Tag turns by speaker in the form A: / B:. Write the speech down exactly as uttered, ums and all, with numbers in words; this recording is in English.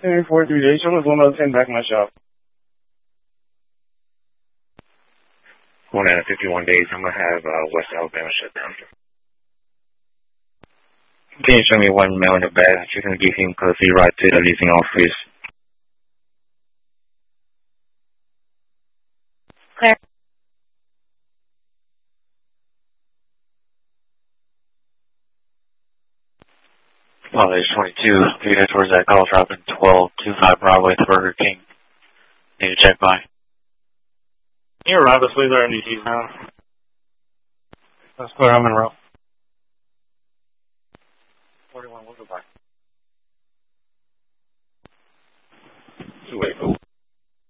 A: Hey, four three days. Someone's one out of ten back in my shop.
B: One out of fifty-one days. I'm gonna have uh, West Alabama shut down. Can you show me one male in the bag? You're gonna give him courtesy ride to the leasing office.
C: Claire.
B: College twenty-two, leading towards that call dropping twelve two five Broadway to Burger King. Need to check by.
A: You're right, let's leave our N D Ts now. Let's clear on Monroe.
B: forty-one, we'll go by.
A: Wait,